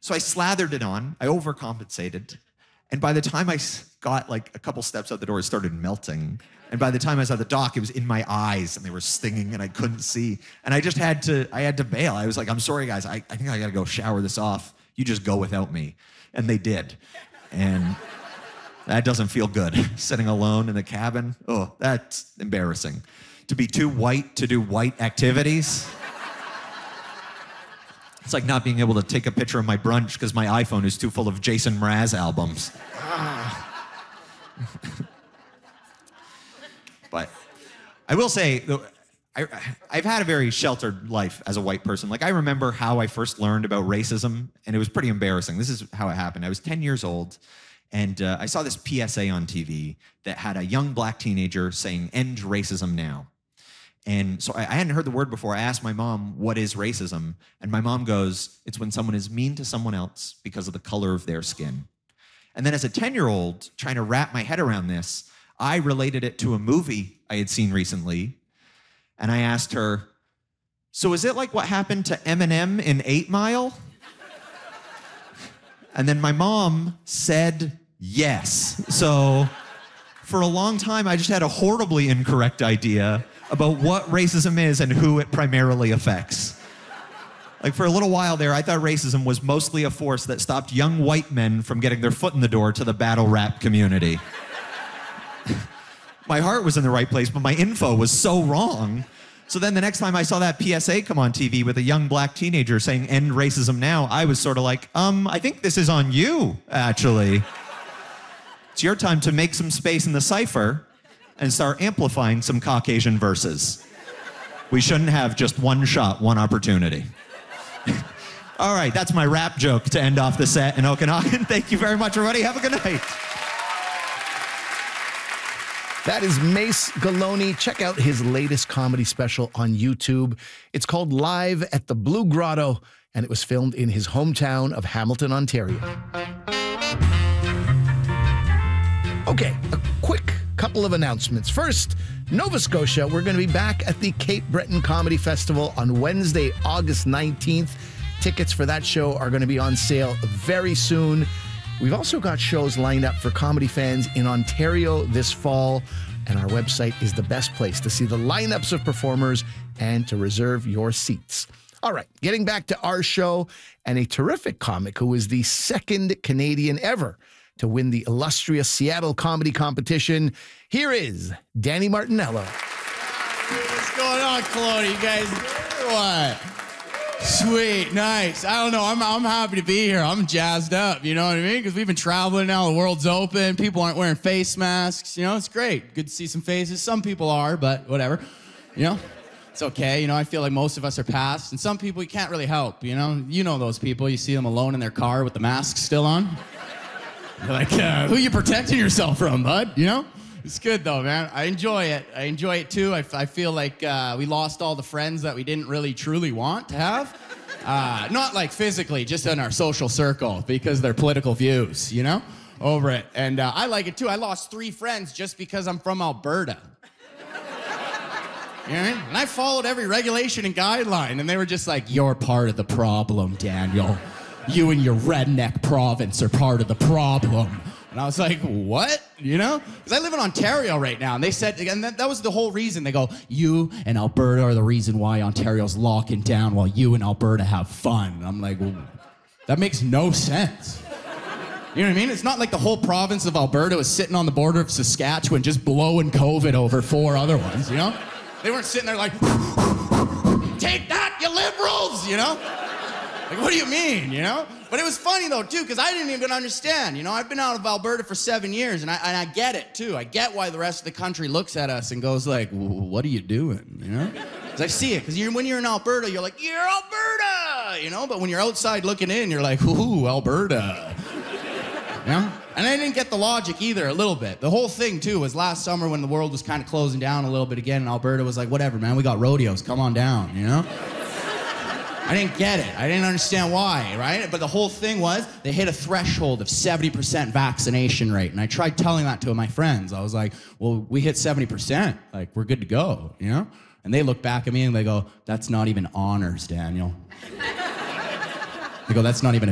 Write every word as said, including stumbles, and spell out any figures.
So I slathered it on. I overcompensated. And by the time I got like a couple steps out the door, it started melting. And by the time I was at the dock, it was in my eyes and they were stinging and I couldn't see. And I just had to, I had to bail. I was like, I'm sorry guys, I, I think I gotta go shower this off. You just go without me. And they did. And that doesn't feel good. Sitting alone in the cabin, oh, that's embarrassing. To be too white to do white activities. It's like not being able to take a picture of my brunch because my iPhone is too full of Jason Mraz albums. Ah. But I will say, I, I've had a very sheltered life as a white person. Like, I remember how I first learned about racism, and it was pretty embarrassing. This is how it happened. I was ten years old, and uh, I saw this P S A on T V that had a young black teenager saying, "End racism now." And so I, I hadn't heard the word before. I asked my mom, what is racism? And my mom goes, it's when someone is mean to someone else because of the color of their skin. And then as a ten-year-old, trying to wrap my head around this, I related it to a movie I had seen recently, and I asked her, so is it like what happened to Eminem in Eight Mile? And then my mom said yes. So for a long time, I just had a horribly incorrect idea about what racism is and who it primarily affects. Like, for a little while there, I thought racism was mostly a force that stopped young white men from getting their foot in the door to the battle rap community. My heart was in the right place, but my info was so wrong. So then the next time I saw that P S A come on T V with a young black teenager saying, "End racism now," I was sort of like, um, I think this is on you, actually. It's your time to make some space in the cipher and start amplifying some Caucasian verses. We shouldn't have just one shot, one opportunity. All right, that's my rap joke to end off the set in Okanagan. Thank you very much, everybody. Have a good night. That is Mace Galone. Check out his latest comedy special on YouTube. It's called Live at the Blue Grotto, and it was filmed in his hometown of Hamilton, Ontario. Okay, a quick couple of announcements. First, Nova Scotia, we're going to be back at the Cape Breton Comedy Festival on Wednesday, August nineteenth. Tickets for that show are going to be on sale very soon. We've also got shows lined up for comedy fans in Ontario this fall, and our website is the best place to see the lineups of performers and to reserve your seats. All right, getting back to our show, and a terrific comic who is the second Canadian ever to win the illustrious Seattle Comedy Competition. Here is Danny Martinello. What's going on, Kelowna? You guys, what? Sweet, nice. I don't know. I'm I'm happy to be here. I'm jazzed up. You know what I mean? Because we've been traveling now. The world's open. People aren't wearing face masks. You know, it's great. Good to see some faces. Some people are, but whatever. You know, it's okay. You know, I feel like most of us are past, and some people you can't really help. You know, you know those people. You see them alone in their car with the mask still on. You're like, uh, who you protecting yourself from, bud? You know? It's good, though, man. I enjoy it. I enjoy it, too. I, I feel like uh, we lost all the friends that we didn't really truly want to have. Uh, not like physically, just in our social circle, because they're political views, you know? Over it. And uh, I like it, too. I lost three friends just because I'm from Alberta. You know what I mean? And I followed every regulation and guideline, and they were just like, you're part of the problem, Daniel. You and your redneck province are part of the problem. And I was like, what? You know? Because I live in Ontario right now, and they said, and that, that was the whole reason. They go, you and Alberta are the reason why Ontario's locking down while you and Alberta have fun. And I'm like, well, that makes no sense. You know what I mean? It's not like the whole province of Alberta was sitting on the border of Saskatchewan just blowing COVID over four other ones, you know? They weren't sitting there like, take that, you liberals, you know? Like, what do you mean, you know? But it was funny, though, too, because I didn't even understand. You know, I've been out of Alberta for seven years, and I, and I get it, too. I get why the rest of the country looks at us and goes like, what are you doing, you know? Because I see it. Because when you're in Alberta, you're like, you're Alberta, you know? But when you're outside looking in, you're like, ooh, Alberta. You know? And I didn't get the logic either, a little bit. The whole thing, too, was last summer when the world was kind of closing down a little bit again, and Alberta was like, whatever, man, we got rodeos, come on down, you know? I didn't get it. I didn't understand why, right? But the whole thing was they hit a threshold of seventy percent vaccination rate. And I tried telling that to my friends. I was like, well, we hit seventy percent. Like, we're good to go, you know? And they look back at me and they go, that's not even honors, Daniel. They go, that's not even a